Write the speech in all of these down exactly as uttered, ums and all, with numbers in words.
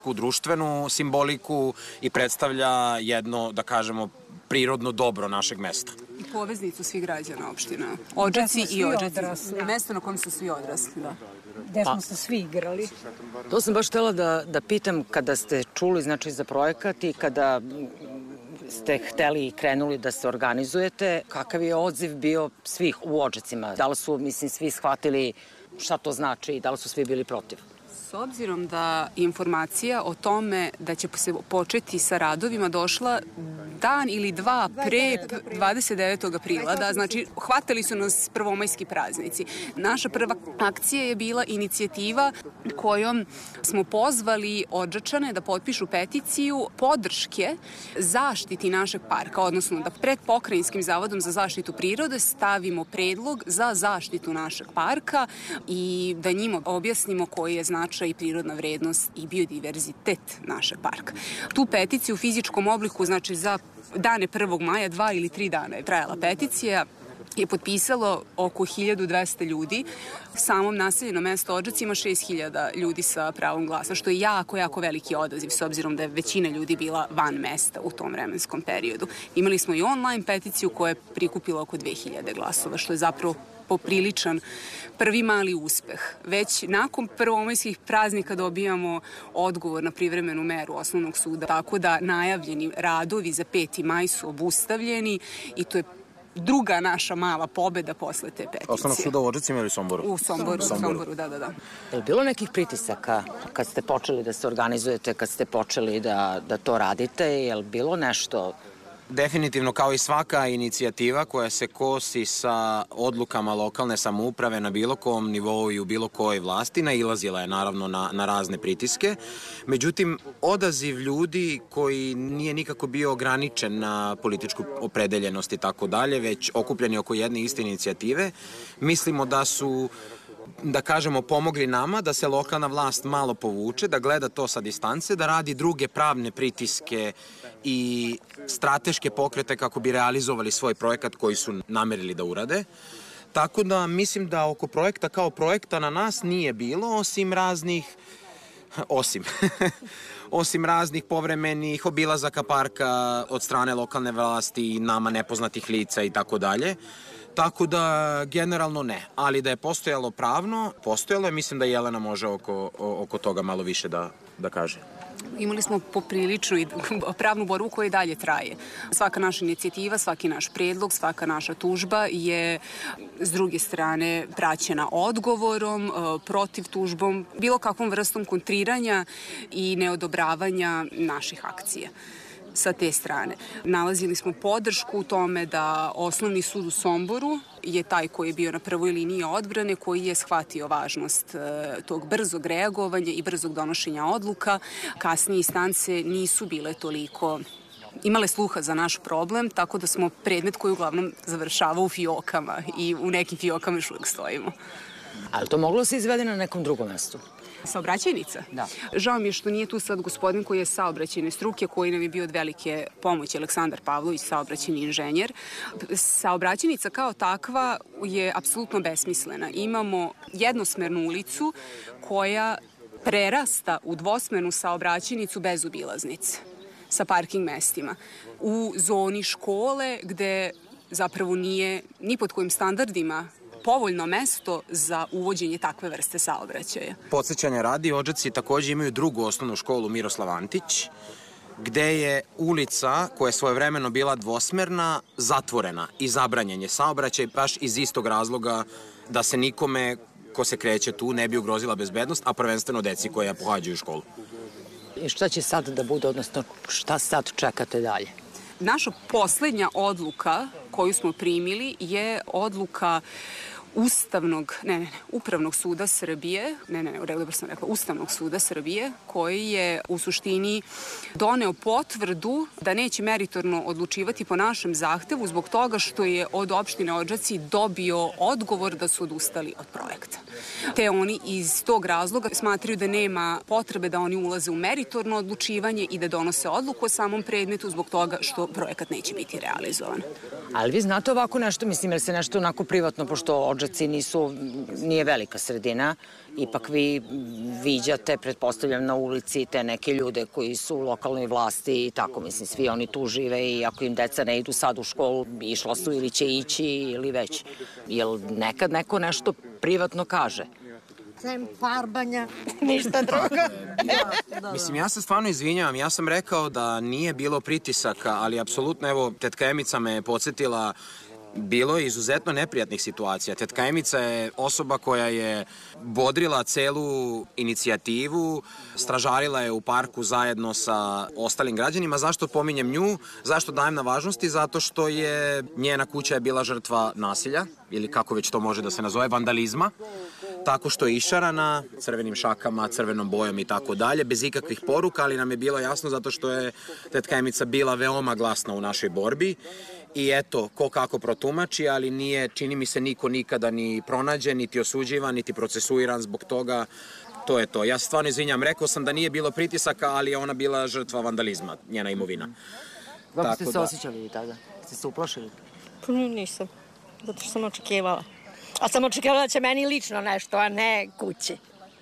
društvenu simboliku i predstavlja jedno, da kažemo, prirodno dobro našeg mesta. I poveznicu svih građana opština. Odžaci i Odžaci. Mesto na kojem su svi odrasli, da. Gde smo se svi igrali. To sam baš htela da, da pitam kada ste čuli znači, za projekat i kada ste hteli i krenuli da se organizujete, kakav je odziv bio svih u Odžacima? Da li su, mislim, svi shvatili šta to znači i da li su svi bili protiv? S obzirom da informacija o tome da će se početi sa radovima došla dan ili dva pre dvadeset devetog aprila, da, znači, hvatali su nas prvomajski praznici. Naša prva akcija je bila inicijativa kojom smo pozvali Odžačane da potpišu peticiju podrške zaštiti našeg parka, odnosno da pred Pokrajinskim zavodom za zaštitu prirode stavimo predlog za zaštitu našeg parka i da njima objasnimo koji je značaj i prirodna vrednost i biodiverzitet našeg parka. Tu peticiju u fizičkom obliku, znači za dane prvog maja, dva ili tri dana je trajala peticija, je potpisalo oko hiljadu dvesta ljudi. Samom naseljeno mesto Odžaci ima šest hiljada ljudi sa pravom glasa, što je jako, jako veliki odaziv, s obzirom da je većina ljudi bila van mesta u tom vremenskom periodu. Imali smo i online peticiju koja je prikupila oko dve hiljade glasova, što je zapravo popriličan prvi mali uspeh. Već nakon prvomajskih praznika dobijamo odgovor na privremenu meru osnovnog suda, tako da najavljeni radovi za peti maj su obustavljeni i to je druga naša mala pobeda posle te peticije. Osnovnog suda u Odžacima ili Somboru? U Somboru, u Somboru, da, da, da. Je li bilo nekih pritisaka kad ste počeli da se organizujete, kad ste počeli da, da to radite? Je li bilo nešto? Definitivno, kao i svaka inicijativa koja se kosi sa odlukama lokalne samouprave na bilo kom nivou i u bilo kojoj vlasti, nailazila je naravno na, na razne pritiske. Međutim, odaziv ljudi koji nije nikako bio ograničen na političku opredeljenost i tako dalje, već okupljeni oko jedne iste inicijative, mislimo da su, da kažemo, pomogli nama da se lokalna vlast malo povuče, da gleda to sa distance, da radi druge pravne pritiske i strateške pokrete kako bi realizovali svoj projekat koji su namerili da urade. Tako da mislim da oko projekta kao projekta na nas nije bilo, osim raznih, osim, osim raznih povremenih obilazaka parka od strane lokalne vlasti i nama nepoznatih lica i tako dalje. Tako da, generalno ne. Ali da je postojalo pravno, postojalo je. Mislim da Jelena može oko, oko toga malo više da, da kaže. Imali smo popriličnu i pravnu borbu koja i dalje traje. Svaka naša inicijativa, svaki naš predlog, svaka naša tužba je s druge strane praćena odgovorom, protiv tužbom, bilo kakvom vrstom kontriranja i neodobravanja naših akcija. Sa te strane. Nalazili smo podršku u tome da Osnovni sud u Somboru je taj koji je bio na prvoj liniji odbrane, koji je shvatio važnost tog brzog reagovanja i brzog donošenja odluka. Kasnije instance nisu bile toliko imale sluha za naš problem, tako da smo predmet koji uglavnom završava u fijokama i u nekim fijokama još uvijek stojimo. Ali to moglo se izvede na nekom drugom mestu? Saobraćajnica? Da. Žao mi je što nije tu sad gospodin koji je saobraćajne struke, koji nam je bio od velike pomoći, Aleksandar Pavlović, saobraćajni inženjer. Saobraćajnica kao takva je apsolutno besmislena. Imamo jednosmernu ulicu koja prerasta u dvosmernu saobraćajnicu bez obilaznice sa parking mestima. U zoni škole gde zapravo nije ni pod kojim standardima povoljno mesto za uvođenje takve vrste saobraćaja. Podsećanja radi, Odžaci takođe imaju drugu osnovnu školu Miroslav Antić, gde je ulica koja je svojevremeno bila dvosmerna zatvorena i zabranjen je saobraćaj baš iz istog razloga da se nikome ko se kreće tu ne bi ugrozila bezbednost, a prvenstveno deci koja pohađaju školu. I šta će sad da bude, odnosno šta sad čekate dalje? Naša poslednja odluka koju smo primili je odluka Ustavnog, ne, ne, ne, Upravnog suda Srbije, ne, ne, ne, dobro sam rekla, Ustavnog suda Srbije, koji je u suštini doneo potvrdu da neće meritorno odlučivati po našem zahtevu zbog toga što je od opštine Odžaci dobio odgovor da su odustali od projekta. Te oni iz tog razloga smatraju da nema potrebe da oni ulaze u meritorno odlučivanje i da donose odluku o samom predmetu zbog toga što projekat neće biti realizovan. Ali vi znate ovako nešto, mislim, jer se nešto onako privatno, pošto Odžeci nisu, nije velika sredina, ipak vi viđate, pretpostavljam na ulici, te neke ljude koji su u lokalnoj vlasti i tako, mislim, svi oni tu žive i ako im deca ne idu sad u školu, išla su ili će ići ili već. Jel nekad neko nešto privatno kaže? Sem farbanja, ništa drugo. Mislim, ja se stvarno izvinjavam, ja sam rekao da nije bilo pritisaka, ali apsolutno, evo, tetka Emica me je podsjetila, bilo je izuzetno neprijatnih situacija. Tetka Emica je osoba koja je bodrila celu inicijativu, stražarila je u parku zajedno sa ostalim građanima. Zašto pominjem nju? Zašto dajem na važnosti? Zato što je njena kuća je bila žrtva nasilja, ili kako već to može da se nazove, vandalizma, tako što je išarana crvenim šakama, crvenom bojom i tako dalje, bez ikakvih poruka, ali nam je bilo jasno zato što je tetka Emica bila veoma glasna u našoj borbi. I eto, ko kako protumači, ali nije, čini mi se, niko nikada ni pronađen, niti osuđivan, niti procesuiran zbog toga. To je to. Ja se stvarno izvinjam. Rekao sam da nije bilo pritisaka, ali je ona bila žrtva vandalizma, njena imovina. Kako ste se osjećali tada? Ste se uplašili? Pa nisam, zato što sam očekivala. A sam očekivala da će meni lično nešto, a ne kući.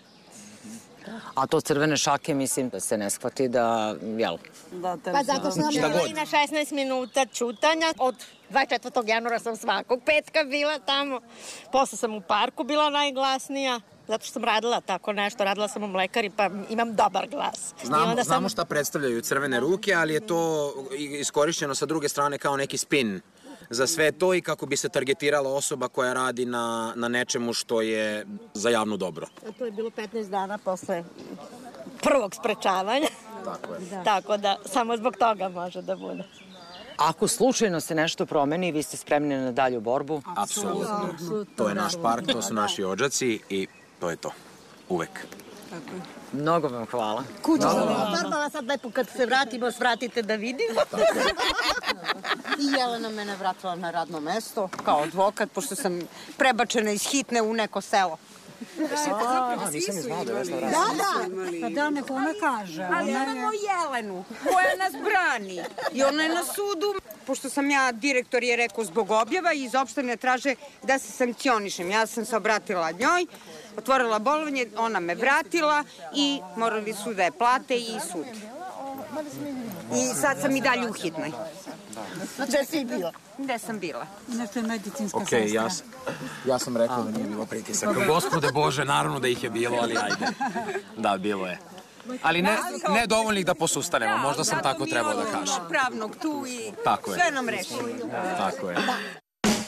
A to crvene šake, mislim, da se ne shvati da, jel? Pa zato sam bila i na šesnaest minuta čutanja. Od dvadeset četvrtog januara sam svakog petka bila tamo. Posle sam u parku bila najglasnija. Zato što sam radila tako nešto, radila sam u mlekari, pa imam dobar glas. Znamo, sam... znamo šta predstavljaju crvene ruke, ali je to iskorišćeno sa druge strane kao neki spin za sve to i kako bi se targetirala osoba koja radi na, na nečemu što je za javno dobro. A to je bilo petnaest dana posle prvog sprečavanja. Tako je. Da. Tako da samo zbog toga može da bude. Ako slučajno se nešto promeni, vi ste spremni na dalju borbu? Apsolutno. To je naš park, to su naši Odžaci i to je to. Uvek. Tako je. Mnogo vam hvala. Kuću sam vam farbala, sad lepo kad se vratimo, svratite da vidimo. I Jelena mene vratila na radno mesto kao advokat, pošto sam prebačena iz hitne u neko selo. A, nisam ni znao da je Vesna vratila. Da, da. Pa da, neko ona kaže. Ali imamo Jelenu, koja nas brani. I ona je na sudu, pošto sam ja, direktor je rekao zbog objava i iz opštine traže da se sankcionišem. Ja sam se obratila njoj, otvorila bolovanje, ona me vratila i morali su da je plate i sud. I sad sam i dalje u hitnoj. Gde si bila? Gde sam bila? Nešto je medicinska Okej, sestra. ja, ja sam rekao da nije bilo pritisaka. Gospode Bože, naravno da ih je bilo, ali ajde. Da, bilo je. Ali ne, ne dovoljnih da posustanemo, možda sam tako trebao da kažem. Pravnog tu i Tako je. sve nam rešili. Tako je.